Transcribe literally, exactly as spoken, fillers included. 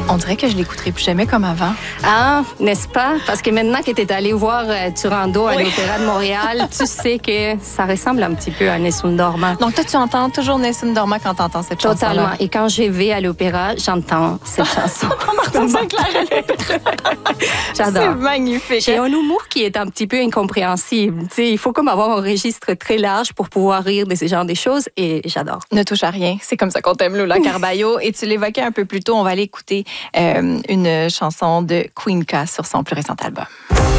On dirait que je l'écouterai plus jamais comme avant. Ah, n'est-ce pas? Parce que maintenant que tu es allé voir euh, Turandot à Oui. l'Opéra de Montréal, tu sais que ça ressemble un petit peu à Nessun Dorma. Donc toi, tu entends toujours Nessun Dorma quand tu entends cette chanson. Totalement. Et quand je vais à l'opéra, j'entends cette chanson. Martin Sinclair à l'opéra. J'adore. C'est magnifique. J'ai un humour qui est un petit peu incompréhensible. Tu sais, il faut comme avoir un registre très large pour pouvoir rire de ce genre de choses et j'adore. Ne touche à rien. C'est comme ça qu'on t'aime, Lola Carballo. Et tu l'évoquais un peu plus tôt, on va aller écouter euh, une chanson de Queen K sur son plus récent album.